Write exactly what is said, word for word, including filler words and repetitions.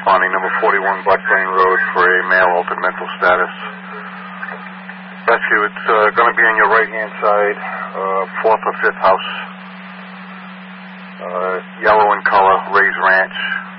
responding, number forty-one Black Plain Road for a male altered mental status. Rescue, it's uh, going to be on your right-hand side, uh, fourth or fifth house. Uh, yellow in color, Ray's Ranch.